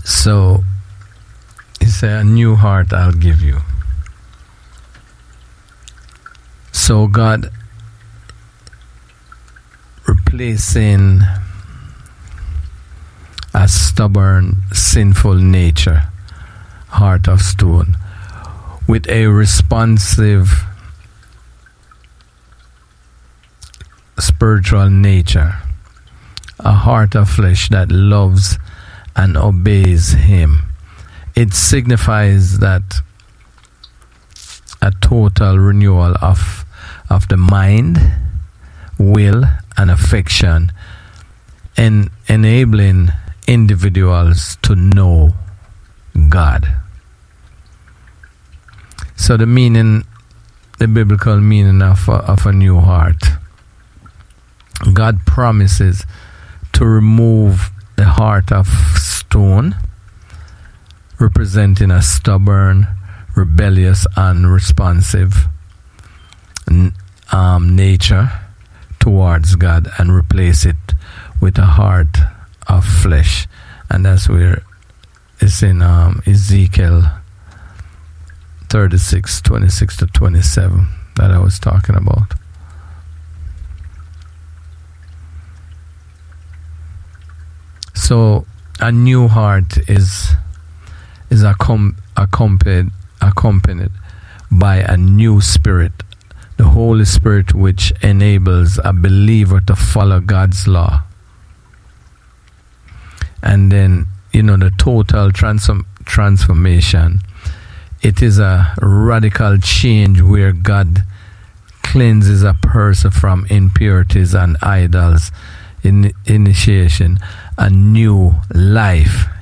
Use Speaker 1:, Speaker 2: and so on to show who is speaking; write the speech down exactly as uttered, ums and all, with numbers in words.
Speaker 1: So he said, a new heart I'll give you. So God replacing a stubborn, sinful nature, heart of stone, with a responsive spiritual nature, a heart of flesh that loves and obeys Him. It signifies that a total renewal of of the mind, will, and affection, and enabling individuals to know God. So the meaning, the biblical meaning of a, of a new heart, God promises to remove the heart of stone, representing a stubborn, rebellious, unresponsive um, nature towards God, and replace it with a heart of flesh. And that's where it's in um, Ezekiel thirty-six, twenty-six to twenty-seven that I was talking about. So a new heart is is accom- accompanied accompanied by a new spirit, the Holy Spirit, which enables a believer to follow God's law. And then, you know, the total transform- transformation. It is a radical change where God cleanses a person from impurities and idols, in initiation, a new life